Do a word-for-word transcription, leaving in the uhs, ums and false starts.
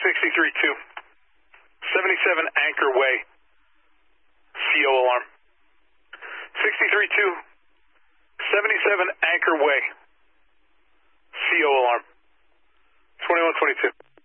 sixty-three two. seventy-seven Anchor Way. C O alarm. sixty-three two. seventy-seven Anchor Way. C O alarm. twenty-one twenty-two.